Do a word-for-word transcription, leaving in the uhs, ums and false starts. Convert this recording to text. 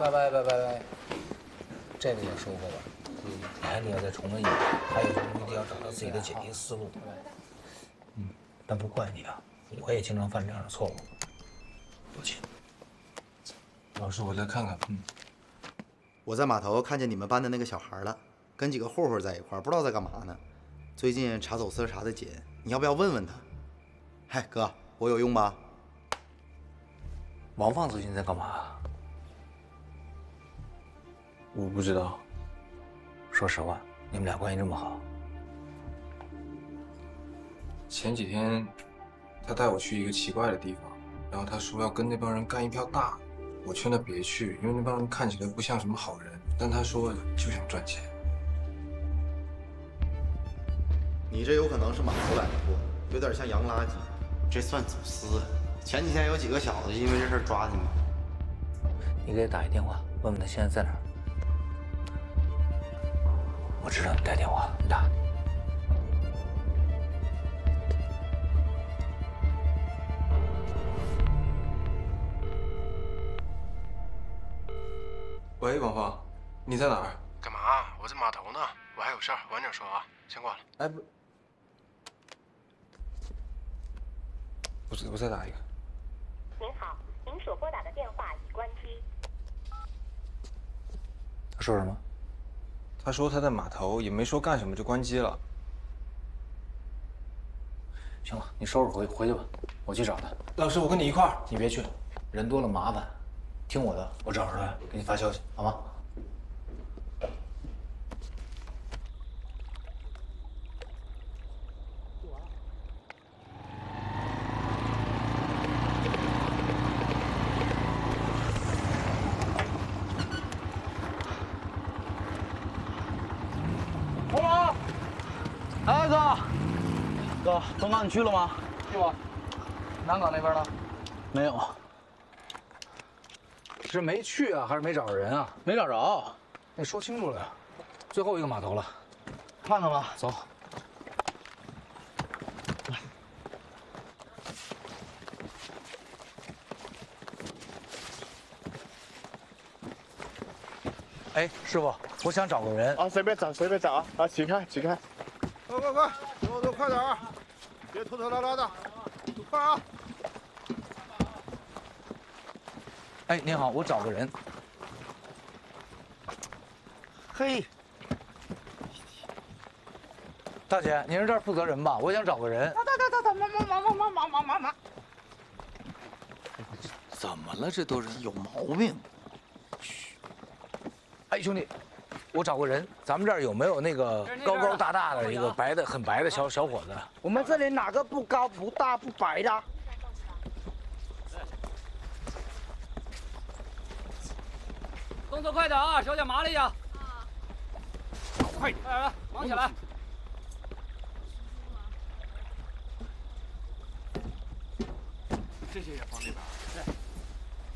拜拜拜拜拜，这个也收获吧。嗯，你还得要再重温一遍，还有就是一定要找到自己的解题思路。嗯，但不怪你啊，我也经常犯这样的错误。抱歉。 老师，我再看看。嗯。 我在码头看见你们班的那个小孩了，跟几个混混在一块儿，不知道在干嘛呢。最近查走私查的紧，你要不要问问他？嗨，哥，我有用吧？ 王放最近在干嘛？ 我不知道。 说实话，你们俩关系这么好。 前几天，他带我去一个奇怪的地方，然后他说要跟那帮人干一票大的。我劝他别去，因为那帮人看起来不像什么好人，但他说就想赚钱。 你这有可能是码头来的货，有点像洋垃圾。 这算走私？前几天有几个小子因为这事抓你们。 你给他打一电话，问问他现在在哪儿。我知道你带电话，你打。 喂，王放，你在哪儿？ 干嘛？我在码头呢，我还有事儿，晚点说啊，先挂了。 哎不，我再我再打一个。 您好，您所拨打的电话已关机。 他说什么？ 他说他在码头，也没说干什么就关机了。 行了，你收拾回回去吧，我去找他。 老师，我跟你一块儿。 你别去，人多了麻烦。听我的，我找着他给你发消息，好吗？ 红毛，哎哥，哥，东港你去了吗？ 去吧。南港那边呢？ 没有。 是没去啊，还是没找着人啊？ 没找着。 那说清楚了呀。最后一个码头了， 看看吧。 走。 来。 哎，师傅，我想找个人啊，随便找，随便找啊！啊，起开，起开！ 快快快，动作快点啊！别拖拖拉拉的，快啊！ 哎，您好，我找个人。 嘿， 大姐，您是这儿负责人吧？我想找个人。 等等等等，忙忙忙忙忙忙忙忙！ 怎么了？这都是有毛病。 嘘。哎，兄弟，我找个人，咱们这儿有没有那个高高大大的一个白的很白的小小伙子？ 我们这里哪个不高不大不白的？ 动作快点啊，手脚麻利呀！快点，来来，忙起来！这些也放这边。